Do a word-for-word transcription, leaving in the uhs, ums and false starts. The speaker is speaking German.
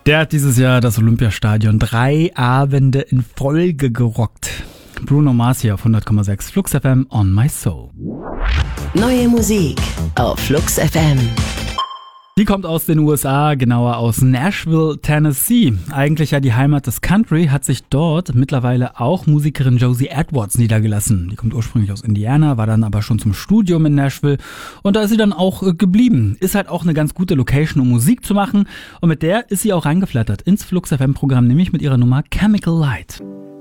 Der hat dieses Jahr das Olympiastadion drei Abende in Folge gerockt. Bruno Mars hier auf hundert Komma sechs Flux F M on my soul. Neue Musik auf Flux F M. Die kommt aus den U S A, genauer aus Nashville, Tennessee. Eigentlich ja die Heimat des Country, hat sich dort mittlerweile auch Musikerin Josie Edwards niedergelassen. Die kommt ursprünglich aus Indiana, war dann aber schon zum Studium in Nashville und da ist sie dann auch äh, geblieben. Ist halt auch eine ganz gute Location, um Musik zu machen und mit der ist sie auch reingeflattert ins Flux F M Programm, nämlich mit ihrer Nummer Chemical Light.